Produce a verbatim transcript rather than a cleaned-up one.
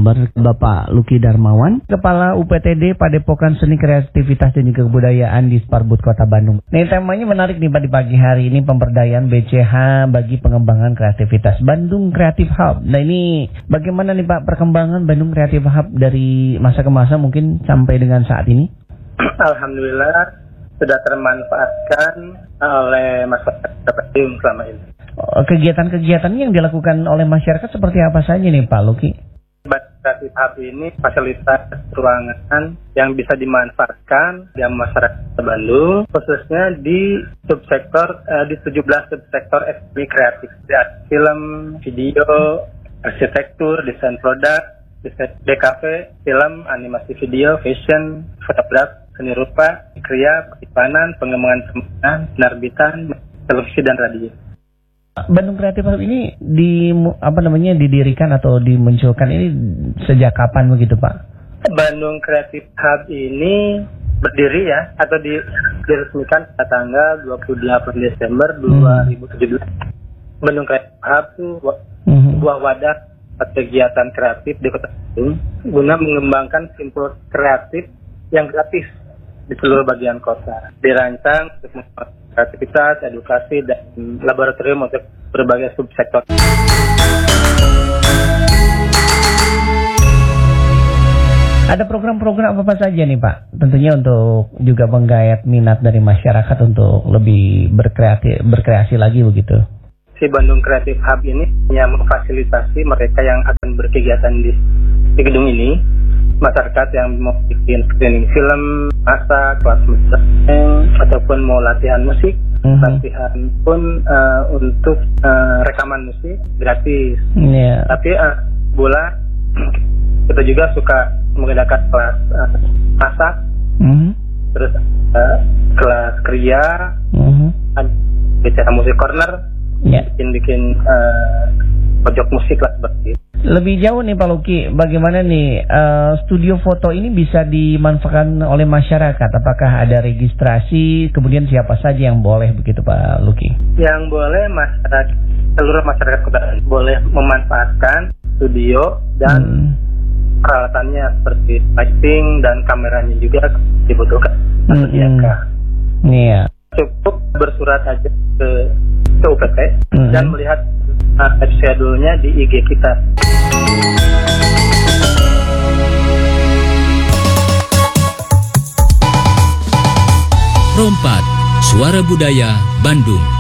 narasumber Bapak Lucky Darmawan, Kepala U P T D Padepokan Seni Kreativitas dan juga Kebudayaan di Sparbud Kota Bandung. Nih temanya menarik nih Pak di pagi hari ini, pemberdayaan B C H bagi pengembangan kreativitas Bandung Creative Hub. Nah ini bagaimana nih Pak perkembangan Bandung Creative Hub dari masa ke masa mungkin sampai dengan saat ini? Alhamdulillah sudah termanfaatkan oleh masyarakat Bandung selama ini. Kegiatan-kegiatan yang dilakukan oleh masyarakat seperti apa saja nih Pak Lucky? Bandung Creative Hub ini fasilitas ruangan yang bisa dimanfaatkan di masyarakat Bandung, khususnya di subsektor eh, di tujuh belas subsektor ekonomi kreatif, ya, film, video, arsitektur, desain produk, desain D K V, film, animasi video, fashion, fotografi, seni rupa, kriya, periklanan, pengembangan permainan, penerbitan, televisi dan radio. Bandung Creative Hub ini di apa namanya didirikan atau dimunculkan ini sejak kapan begitu Pak? Bandung Creative Hub ini berdiri ya atau di, diresmikan pada tanggal dua puluh delapan Desember dua ribu tujuh belas. Hmm. Bandung Creative Hub itu hmm. sebuah wadah kegiatan kreatif di Kota Bandung guna mengembangkan simpul kreatif yang gratis di seluruh bagian kota. Dirancang untuk kreativitas, edukasi, dan laboratorium untuk berbagai subsektor. Ada program-program apa saja nih Pak? Tentunya untuk juga menggayat minat dari masyarakat untuk lebih berkreasi, berkreasi lagi begitu. Si Bandung Creative Hub ini hanya memfasilitasi mereka yang akan berkegiatan di, di gedung ini. Masyarakat yang mau bikin screening film, masak, kelas musik, ataupun mau latihan musik, uh-huh. latihan pun uh, untuk uh, rekaman musik gratis. Yeah. Tapi uh, bola kita juga suka mengadakan kelas uh, masak, uh-huh. terus uh, kelas kriya, uh-huh. bicara musik corner, yeah. bikin-bikin uh, pojok musik lah seperti itu. Lebih jauh nih Pak Lucky, bagaimana nih uh, studio foto ini bisa dimanfaatkan oleh masyarakat? Apakah ada registrasi? Kemudian siapa saja yang boleh begitu Pak Lucky? Yang boleh masyarakat, seluruh masyarakat kota boleh memanfaatkan studio dan hmm. peralatannya seperti lighting dan kameranya juga dibutuhkan. Iya. Hmm. Yeah. Cukup bersurat aja ke ke U P T hmm. dan melihat uh, schedule-nya di I G kita. Rompat, Suara Budaya Bandung.